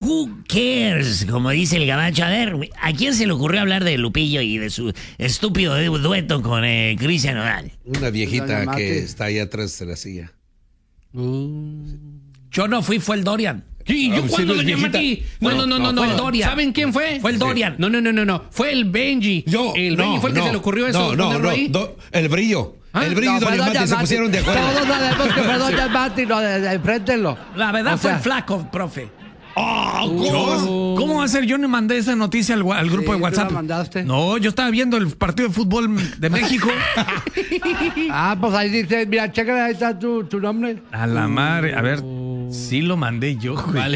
who cares? Como dice el gabacho. A ver, ¿a quién se le ocurrió hablar de Lupillo y de su estúpido dueto con Cristian Nodal? Una viejita que está ahí atrás de la silla. Yo no fui, fue el Dorian. Sí, yo cuando lo llamé a ti. No. Fue el Dorian. ¿Saben quién fue? Fue el Dorian. No. Fue el Benji. El Benji fue el que se le ocurrió eso. El Brillo. El Brillo y Don Mati se pusieron de acuerdo. Todos sabemos que fue Don Mati, enfréntenlo. La verdad fue el flaco, profe. ¿Cómo va a ser? Yo no mandé esa noticia al grupo de WhatsApp. ¿Tú la mandaste? No, yo estaba viendo el partido de fútbol de México. Pues ahí dice, mira, chécale, ahí está tu nombre. A la madre, a ver, sí lo mandé yo, güey. Vale.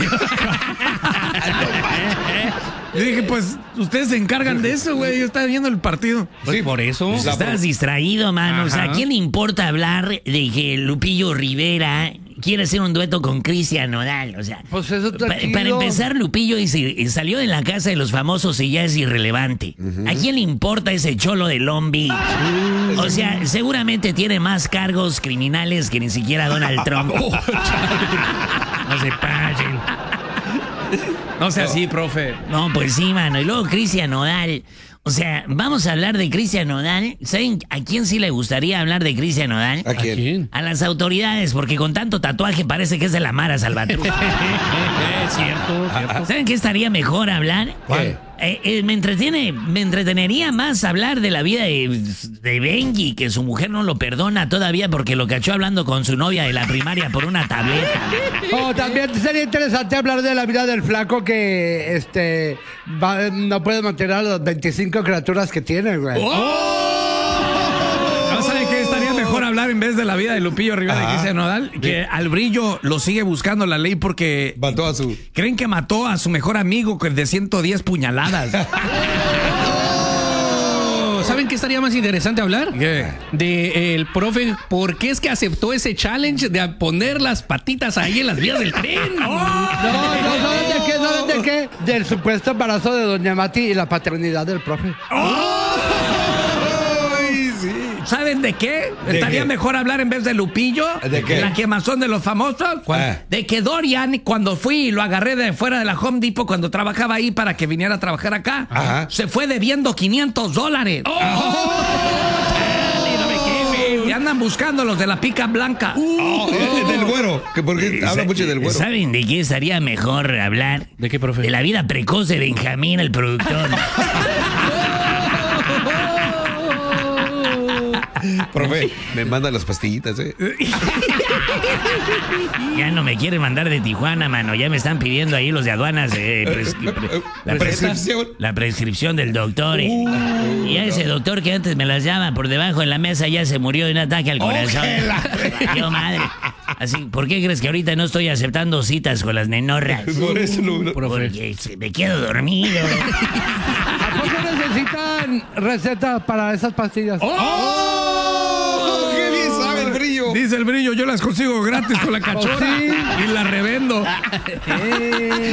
Yo dije, pues, ustedes se encargan de eso, güey. Yo estaba viendo el partido. Sí, por eso. Estás distraído, mano. Ajá. O sea, ¿a quién le importa hablar de que Lupillo Rivera quiere hacer un dueto con Cristian Nodal? O sea, pues eso para empezar, Lupillo salió de la casa de los famosos y ya es irrelevante. ¿A quién le importa ese cholo de Long Beach? O sea, seguramente tiene más cargos criminales que ni siquiera Donald Trump. No se pasen. No sea así, profe. No, pues sí, mano. Y luego Cristian Nodal. O sea, vamos a hablar de Cristian Nodal. ¿Saben a quién sí le gustaría hablar de Cristian Nodal? ¿A quién? A las autoridades, porque con tanto tatuaje parece que es de la Mara Salvatrucha. Cierto. ¿Saben qué estaría mejor hablar? ¿Cuál? Me entretenería más hablar de la vida de Benji, que su mujer no lo perdona todavía porque lo cachó hablando con su novia de la primaria por una tableta. También sería interesante hablar de la vida del flaco que no puede mantener a las 25 criaturas que tiene, güey. ¿Saben qué estaría mejor hablar en vez de la vida de Lupillo Rivera y Cristian Nodal? Que al Brillo lo sigue buscando la ley porque Mató a su... creen que mató a su mejor amigo de 110 puñaladas. ¿Saben qué estaría más interesante hablar? ¿Qué? De el profe, ¿por qué es que aceptó ese challenge de poner las patitas ahí en las vías del tren? No, ¿saben de qué? Del supuesto embarazo de Doña Mati y la paternidad del profe. ¿Saben de qué? ¿De Estaría qué? mejor hablar en vez de Lupillo. ¿De qué? La quemazón de los famosos. De que Dorian, cuando fui y lo agarré de fuera de la Home Depot, cuando trabajaba ahí para que viniera a trabajar acá, se fue debiendo $500. Y andan buscando los de la pica blanca. Del güero. Que porque habla mucho del güero. ¿Saben de qué estaría mejor hablar? ¿De qué, profe? De la vida precoz de Benjamín, el productor. Profe, me manda las pastillitas, Ya no me quieren mandar de Tijuana, mano. Ya me están pidiendo ahí los de aduanas La prescripción. La prescripción del doctor. Y ya ese doctor que antes me las llama por debajo de la mesa ya se murió de un ataque al corazón. Yo, madre. Así, ¿por qué crees que ahorita no estoy aceptando citas con las nenorras? Por eso Porque me quedo dormido. ¿A poco necesitan recetas para esas pastillas? ¡Qué bien sabe el Brillo! Dice el Brillo, yo las consigo gratis con la cachorra y las revendo.